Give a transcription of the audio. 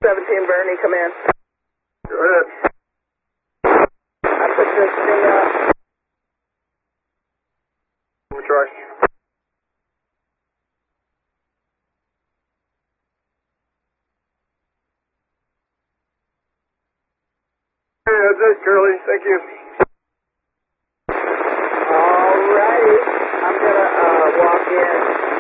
17 Bernie, come in. Go ahead. I put this thing up. Let me try. Hey, that's it, Curly. Thank you. All righty. I'm going to walk in.